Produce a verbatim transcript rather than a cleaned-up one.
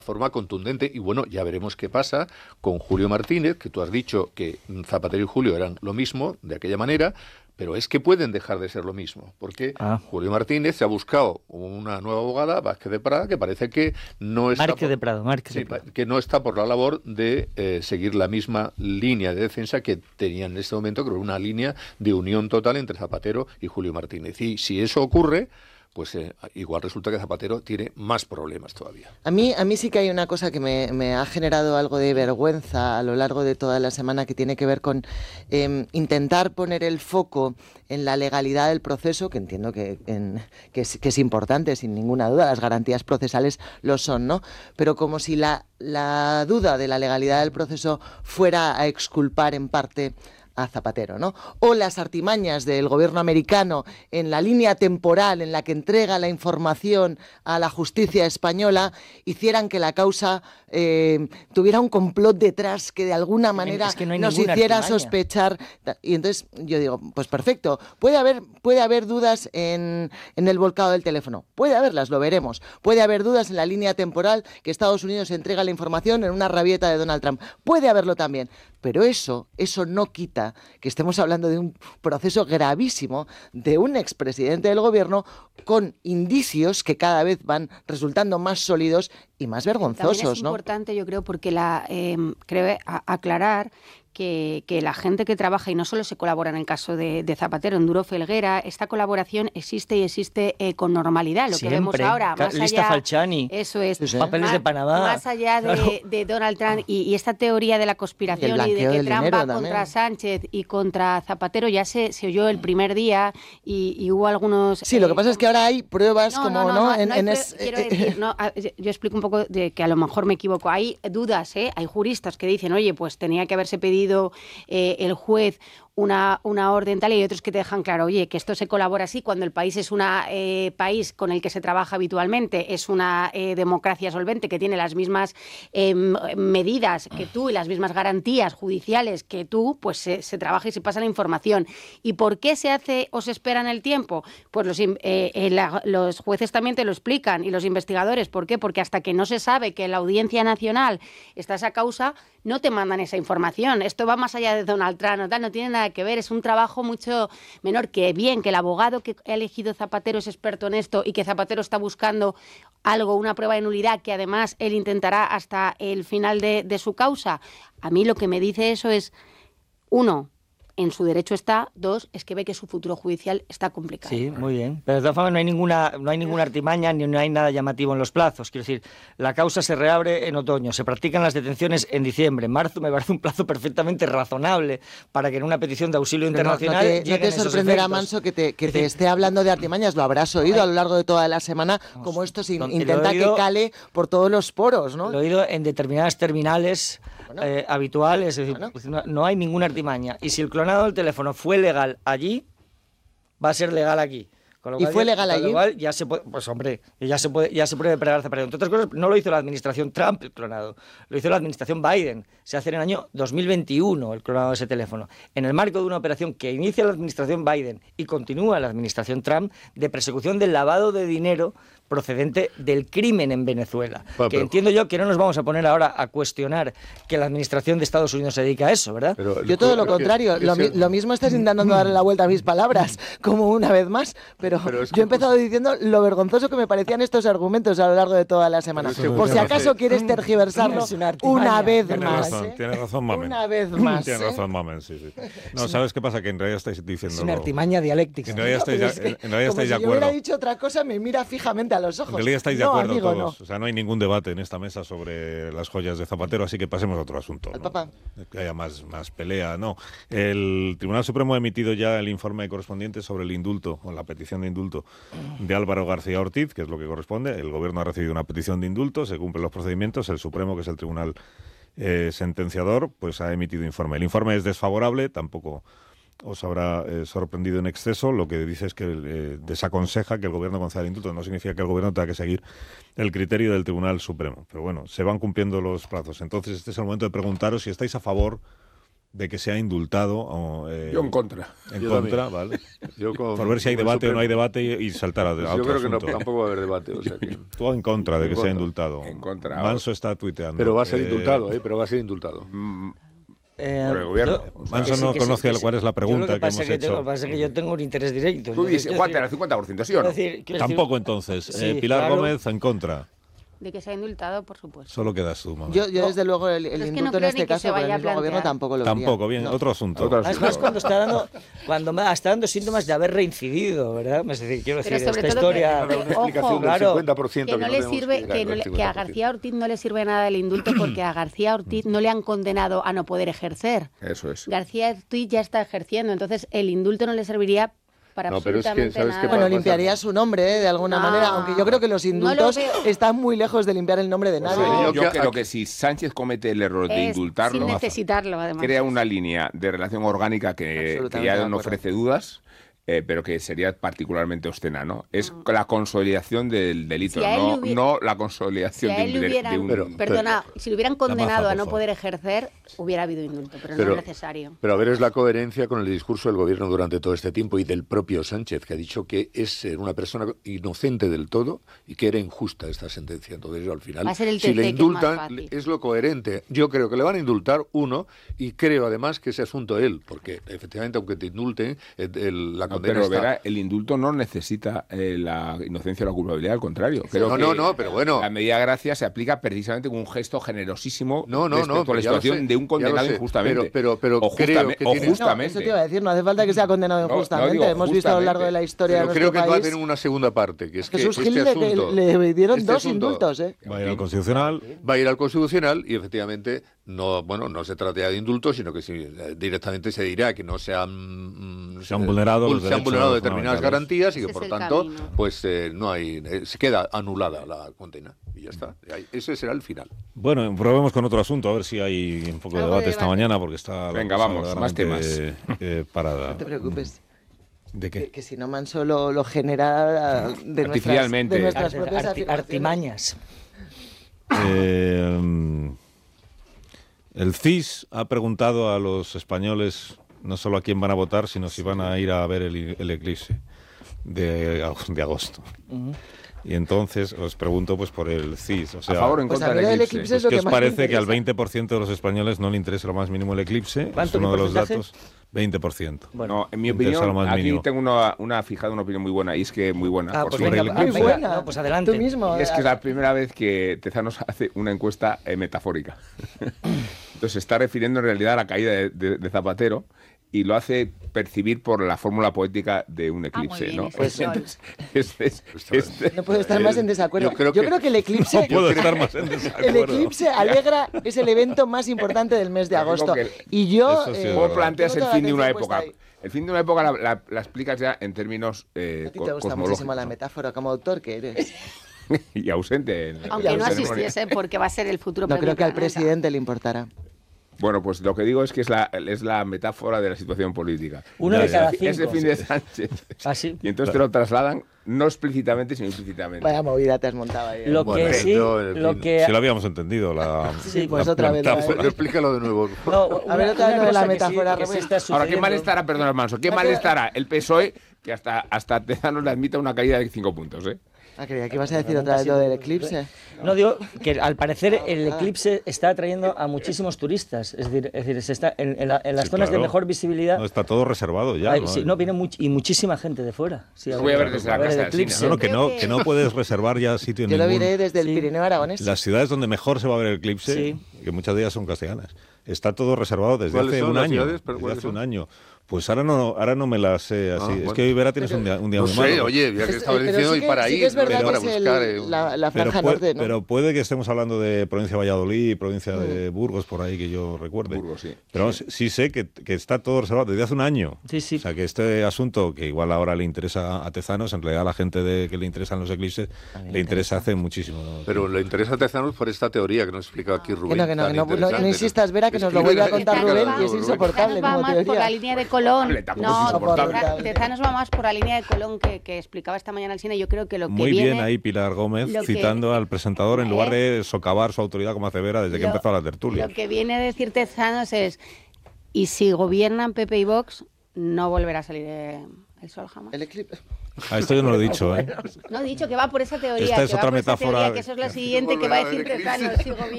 forma contundente, y bueno, ya veremos qué pasa con Julio Martínez, que tú has dicho que Zapatero y Julio eran lo mismo, de aquella manera, pero es que pueden dejar de ser lo mismo, porque Ah. Julio Martínez se ha buscado una nueva abogada, Vázquez de Prada, que parece que no está Márquez por, de Prado, Márquez sí, de Prado. que no está por la labor de eh, seguir la misma línea de defensa que tenían en este momento, creo, una línea de unión total entre Zapatero y Julio Martínez. Y si eso ocurre, pues eh, igual resulta que Zapatero tiene más problemas todavía. A mí, a mí sí que hay una cosa que me, me ha generado algo de vergüenza a lo largo de toda la semana, que tiene que ver con eh, intentar poner el foco en la legalidad del proceso, que entiendo que, en, que, es, que es importante, sin ninguna duda, las garantías procesales lo son, ¿no? Pero como si la, la duda de la legalidad del proceso fuera a exculpar en parte a Zapatero, ¿no? O las artimañas del gobierno americano en la línea temporal en la que entrega la información a la justicia española hicieran que la causa eh, tuviera un complot detrás que de alguna manera es que no hay nos ninguna hiciera artimaña. sospechar. Y entonces yo digo, pues perfecto, puede haber, puede haber dudas en, en el volcado del teléfono, puede haberlas, lo veremos. Puede haber dudas en la línea temporal que Estados Unidos entrega la información en una rabieta de Donald Trump, puede haberlo también. Pero eso, eso no quita que estemos hablando de un proceso gravísimo de un expresidente del gobierno con indicios que cada vez van resultando más sólidos y más vergonzosos, También es ¿no? importante, yo creo, porque la eh, creo a, aclarar que, que la gente que trabaja, y no solo se colabora en el caso de, de Zapatero, en Duro Felguera, esta colaboración existe y existe eh, con normalidad. Lo Siempre. que vemos ahora, Ca- más Lista allá, Falciani. eso es, Sí, sí. Papeles más, de Panamá. más allá de, Claro. de Donald Trump y, y esta teoría de la conspiración Y el y, de blanqueo que del Trump dinero va también. contra Sánchez y contra Zapatero, ya se, se oyó el primer día y, y hubo algunos... Sí, lo que eh, pasa es que ahora hay pruebas no, como, no, ¿no? no, no, en, no hay en pre- es- quiero decir, no, a- yo explico un poco de que a lo mejor me equivoco. Hay dudas, ¿eh? Hay juristas que dicen, oye, pues tenía que haberse pedido eh, el juez una, una orden tal, y hay otros que te dejan claro, oye, que esto se colabora así cuando el país es un eh, país con el que se trabaja habitualmente, es una eh, democracia solvente que tiene las mismas eh, medidas que tú y las mismas garantías judiciales que tú, pues se, se trabaja y se pasa la información. ¿Y por qué se hace o se espera en el tiempo? Pues los, eh, eh, la, los jueces también te lo explican y los investigadores. ¿Por qué? Porque hasta que no se sabe que en la Audiencia Nacional está esa causa, no te mandan esa información. Esto va más allá de Donald Trump, no, tal, no tiene nada que ver, es un trabajo mucho menor. Que bien, que el abogado que ha elegido Zapatero es experto en esto y que Zapatero está buscando algo, una prueba de nulidad que además él intentará hasta el final de, de su causa. A mí lo que me dice eso es, uno, en su derecho está, dos, es que ve que su futuro judicial está complicado. Sí, muy bien. Pero de todas formas no hay ninguna, no hay ninguna artimaña ni no hay nada llamativo en los plazos. Quiero decir, la causa se reabre en otoño, se practican las detenciones en diciembre. Marzo me parece un plazo perfectamente razonable para que en una petición de auxilio Pero no, no internacional te, no lleguen te esos sorprenderá, efectos. Manso, que te, que Es te decir, esté hablando de artimañas. Lo habrás oído a lo largo de toda la semana, como esto se in- donde lo he intenta oído- que cale por todos los poros, ¿no? Lo he oído en determinadas terminales Bueno. eh, habituales, es decir, Bueno. pues no, no hay ninguna artimaña. Y si el clonado del teléfono fue legal allí, va a ser legal aquí. Con lo ¿Y cual fue ya- legal con lo allí? cual ya se puede, pues hombre, ya se puede, ya se puede pregar Zapatero. Entre otras cosas, no lo hizo la administración Trump el clonado, lo hizo la administración Biden. Se hace en el año dos mil veintiuno el clonado de ese teléfono, en el marco de una operación que inicia la administración Biden y continúa la administración Trump de persecución del lavado de dinero procedente del crimen en Venezuela. Bueno, que pero- entiendo yo que no nos vamos a poner ahora a cuestionar que la administración de Estados Unidos se dedica a eso, ¿verdad? Pero Yo todo lo creo que- contrario, que lo, se- mi- lo mismo estás intentando darle la vuelta a mis palabras, como una vez más, pero, Pero es yo que- he empezado diciendo lo vergonzoso que me parecían estos argumentos a lo largo de toda la semana. Pero es que Por si muchas acaso veces- quieres tergiversarlo Es una artimaña. una vez Tiene más. razón, ¿eh? tiene razón, Mamen. Una vez más. Tiene ¿eh? razón, Mamen, sí, sí. No, ¿sabes qué pasa? Que en realidad estáis diciendo... Es una artimaña dialéctica. En realidad estáis, Pero de- es que, en realidad como estáis si de yo hubiera acuerdo. dicho otra cosa, me mira fijamente a los ojos. En realidad estáis de No, acuerdo amigo, todos. no. O sea, no hay ningún debate en esta mesa sobre las joyas de Zapatero, así que pasemos a otro asunto. Al ¿no? papá. Que haya más, más pelea. No. El Tribunal Supremo ha emitido ya el informe correspondiente sobre el indulto, o la petición de indulto de Álvaro García Ortiz, que es lo que corresponde. El Gobierno ha recibido una petición de indulto, se cumplen los procedimientos. El Supremo, que es el Tribunal eh, sentenciador, pues ha emitido informe. El informe es desfavorable, tampoco os habrá eh, sorprendido en exceso. Lo que dice es que eh, desaconseja que el Gobierno conceda el indulto. No significa que el Gobierno tenga que seguir el criterio del Tribunal Supremo. Pero bueno, se van cumpliendo los plazos. Entonces este es el momento de preguntaros si estáis a favor de que sea indultado. O, eh, Yo en contra. En Yo contra, también. vale. Yo con, Por ver si hay con el debate o Supremo. no hay debate y, y saltar a, a Pues otro yo creo que no, asunto. tampoco va a haber debate. O sea que... Tú en contra de En que sea contra. indultado. En contra. Manso está tuiteando. Pero va a ser Eh, indultado, ¿eh? Pero va a ser indultado. Mm, Eh, Por el gobierno. yo- Manso que sí, no que sí, conoce que sí. cuál es la Yo pregunta lo que pasa hemos que tengo- hecho. Lo que pasa es que yo tengo un interés directo. Tú Entonces, dices, quiero Juan, decir- era cincuenta por ciento, ¿sí o no? quiero decir- quiero decir- Tampoco entonces. Sí, Eh, Pilar claro. Gómez en contra. De que sea indultado, por supuesto. Solo quedas tú, mamá. Yo, yo desde luego, el, el Pero es que no indulto en creo este ni que caso se por el vaya a mismo gobierno plantear. tampoco lo vería. Tampoco, bien, No. otro asunto. Otro Además, asunto. cuando está dando, cuando me- está dando síntomas de haber reincidido, ¿verdad? Es decir, quiero Pero decir, sobre esta todo que- historia... Una explicación Ojo, del claro, cincuenta por ciento que no le tenemos sirve llegar que, al no le- que a cincuenta por ciento. García Ortiz no le sirve nada el indulto porque a García Ortiz no le han condenado a no poder ejercer. Eso es. García Ortiz ya está ejerciendo, entonces el indulto no le serviría para No, pero es que, absolutamente ¿sabes qué nada. Bueno, pasa? limpiaría su nombre, ¿eh? De alguna No, manera, aunque yo creo que los no lo indultos veo. están muy lejos de limpiar el nombre de nadie. No, Yo, yo que- creo que si Sánchez comete el error de Es indultarlo, sin necesitarlo, además. crea una línea de relación orgánica que, que Absolutamente ya de no acuerdo. ofrece dudas, eh, pero que sería particularmente obscena, ¿no? Es la consolidación del delito, Si a él no, le hubiera- no la Si consolidación a de él un, le de- hubieran, de un- Pero- perdona, si le hubieran condenado maza, a no por poder ejercer, hubiera habido indulto, pero, Pero- no es necesario. Pero a ver, es la coherencia con el discurso del gobierno durante todo este tiempo y del propio Sánchez, que ha dicho que es eh, una persona inocente del todo y que era injusta esta sentencia. Entonces, al final, Va a ser el si T C, le que es más indultan, fácil. es lo coherente. Yo creo que le van a indultar uno y creo además que ese asunto él, porque efectivamente, aunque te indulten, el- el- la No, condena pero está... verá, el indulto no necesita eh, la inocencia o la culpabilidad, al contrario. Creo No, que no, no, pero bueno. La medida de gracia se aplica precisamente con un gesto generosísimo No, no, respecto no, a la pero ya lo situación sé, de un ya lo condenado sé, injustamente. pero- pero- pero o creo justame- que o tiene- No, justamente. eso te iba a decir, no hace falta que sea condenado No, no, injustamente. digo Hemos visto a lo largo de la justamente. historia Pero de creo nuestro que va a país. tener una segunda parte, que es que Jesús este Gil le- asunto... le, le dieron este dos asunto- indultos, ¿eh? Va a ir al Constitucional. Va a ir al Constitucional y efectivamente no, bueno, no se trata ya de indultos, sino que si, eh, directamente se dirá que no se han, mm, Se han vulnerado los se han derechos vulnerado determinadas fundamentales. garantías y que Ese por es el tanto camino. pues eh, no hay eh, se queda anulada la condena y ya está. Ahí- Ese será el final. Bueno, probemos con otro asunto, a ver si hay un poco de Algo de debate esta debate. mañana, porque está... la Venga, cosa vamos, más verdaderamente, eh, parada. No te preocupes. ¿De Que, qué? que si no Manso lo, lo genera de nuestras, Artificialmente. de nuestras Arti- propias arti- afirmaciones. artimañas. Eh, mm, el C I S ha preguntado a los españoles no solo a quién van a votar, sino si van a ir a ver el, el eclipse de, ag- de agosto. Y entonces os pregunto pues por el C I S. O sea, a favor o en Pues contra a mí del lo del eclipse. eclipse es pues, lo ¿qué que os más me parece que al interesa. veinte por ciento de los españoles no le interesa lo más mínimo el eclipse? Es ¿Cuánto, uno qué de los porcentaje? datos. veinte por ciento. Bueno, No, en mi interesa opinión, lo más aquí mínimo. tengo una, una fijada, una opinión muy buena, y es que muy buena. Ah, por pues cierto. venga, el ah, eclipse. Muy venga, buena. no, pues adelante. Tú mismo. Y es que es eh, la primera vez que Tezanos hace una encuesta eh, metafórica. Entonces se está refiriendo en realidad a la caída de, de- de Zapatero y lo hace percibir por la fórmula poética de un eclipse, bien, ¿no? ese sol. Entonces, es- es- es- No puedo estar más en desacuerdo. Yo creo que- que el eclipse... No puedo estar más en El desacuerdo. eclipse alegra es el evento más importante del mes de Yo digo agosto. que el- Y yo... Eso sí es eh, verdad. ¿Cómo planteas tengo el toda fin de una la atención época? puesta ahí. El fin de una época la, la- la explicas ya en términos eh, A ti co- te gusta cosmológicos, muchísimo la ¿no? metáfora, como autor que eres. Y ausente. en la- Aunque en no la ceremonia. asistiese porque va a ser el futuro No creo que al planeta. presidente le importará. Bueno, pues lo que digo es que es la, es la metáfora de la situación política. Uno Ya, de ya. cada Ese cinco. fin de Sánchez. Ah, sí. Y entonces te lo trasladan, no explícitamente, sino implícitamente. Vaya movida te has montado ahí. ¿eh? Lo Bueno, que sí, yo, en lo fin. que... Si lo habíamos entendido, la, Sí, pues la otra vez, la metáfora. verdad. Explícalo de nuevo. No, A ver, otra vez lo de la cosa que sí- metáfora, que sí Rubén. está Ahora, ¿qué sucediendo- mal estará, perdona, Manso, qué Me mal queda- estará el P S O E que hasta, hasta Tezanos le admita una caída de cinco puntos, ¿eh? Ah, creía que ibas a decir otra vez lo del eclipse. No, digo que al parecer el eclipse está atrayendo a muchísimos turistas. Es decir, es decir se está en, en la- en las Sí, zonas claro. de mejor visibilidad. No, está todo reservado ya. hay- ¿no? sí, no, viene much- y muchísima gente de fuera. Sí, Lo voy a ver desde la ver casa el del cine, eclipse. No, no, que Creo no, que- que no puedes reservar ya sitio en Yo lo ningún... viré desde el Sí. Pirineo Aragonés. Las ciudades donde mejor se va a ver el eclipse, Sí. que muchas de ellas son castellanas, está todo reservado desde ¿Cuáles hace son un las año. ciudades? ¿Pero Desde cuáles hace un son? año. Pues ahora no, ahora no me las sé así. Ah, Es bueno. que hoy Vera tienes un día, un día No muy sé, malo. oye, ya que Es- estabas eh, pero diciendo sí y que- para sí ir, que es verdad para que es el- buscar. eh, la, la Pero, franja puede, norte, ¿no? pero puede que estemos hablando de provincia de Valladolid, provincia de Burgos, por ahí que yo recuerde. Burgos, sí. Pero vamos, sí sé que, que está todo reservado desde hace un año. Sí, sí. O sea, que este asunto, que igual ahora le interesa a Tezanos, en realidad a la gente de, que le interesan los eclipses, le interesa hace muchísimo. ¿no? Pero le interesa a Tezanos por esta teoría que nos explica aquí Rubén. Que no, que no, tan que no, no, interesante. no insistas, Vera, que nos lo vuelve a contar Explícale, Rubén y es Rubén. insoportable Tezanos va como más por la teoría. línea de Colón. Hombre, tampoco es No, insoportable. Tezanos va más por la línea de Colón que, que explicaba esta mañana el cine. Yo creo que lo que Muy viene... bien ahí Pilar Gómez, lo que- citando al presentador en lugar ¿Eh? de socavar su autoridad como hace Vera desde que Lo- empezó la tertulia. Lo que viene a decir Tezanos es y si gobiernan P P y Vox, no volverá a salir eh, el sol jamás. El eclipse. Ah, esto yo no lo he dicho, ¿eh? No, he dicho que va por esa teoría. Esta es que va otra por esa metáfora teoría, de- que eso es la siguiente que va a decir Tejano, si gobiernan.